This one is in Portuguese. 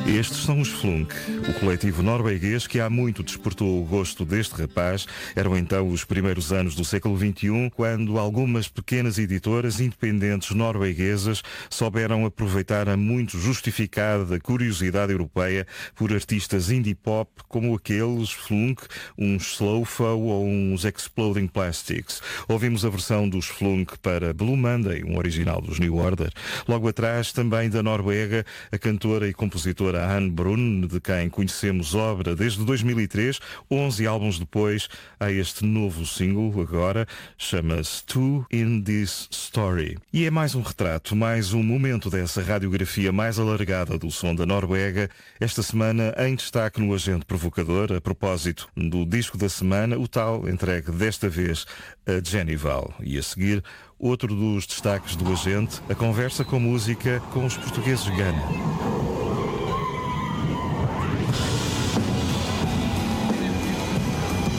Estes são os Flunk, o coletivo norueguês que há muito despertou o gosto deste rapaz. Eram então os primeiros anos do século XXI, quando algumas pequenas editoras independentes norueguesas souberam aproveitar a muito justificada curiosidade europeia por artistas indie pop como aqueles Flunk, uns Slowfo ou uns Exploding Plastics. Ouvimos a versão dos Flunk para Blue Monday, um original dos New Order. Logo atrás, também da Noruega, a cantora e compositora Anne Brun, de quem conhecemos obra desde 2003, 11 álbuns depois, há este novo single agora, chama-se Two in This Story. E é mais um retrato, mais um momento dessa radiografia mais alargada do som da Noruega, esta semana em destaque no Agente Provocador, a propósito do disco da semana, o tal entregue desta vez a Jenny Val. E a seguir, outro dos destaques do Agente, a conversa com música com os portugueses Gana.